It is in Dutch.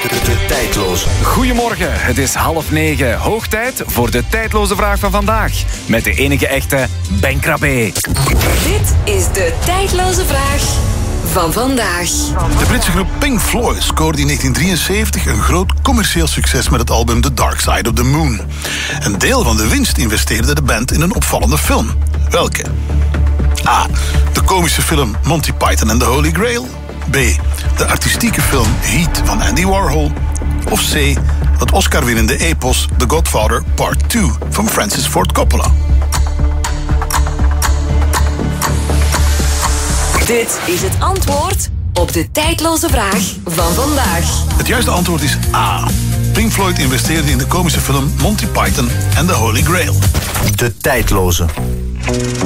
De tijdloze. Goedemorgen, het is 8:30. Hoog tijd voor de tijdloze vraag van vandaag. Met de enige echte Ben Krabbe. Dit is de tijdloze vraag van vandaag. De Britse groep Pink Floyd scoorde in 1973 een groot commercieel succes met het album The Dark Side of the Moon. Een deel van de winst investeerde de band in een opvallende film. Welke? A. De komische film Monty Python and the Holy Grail. B. De artistieke film Heat van Andy Warhol. Of C. Het Oscar-winnende epos The Godfather Part 2 van Francis Ford Coppola. Dit is het antwoord op de tijdloze vraag van vandaag. Het juiste antwoord is A. Pink Floyd investeerde in de komische film Monty Python and the Holy Grail. De tijdloze.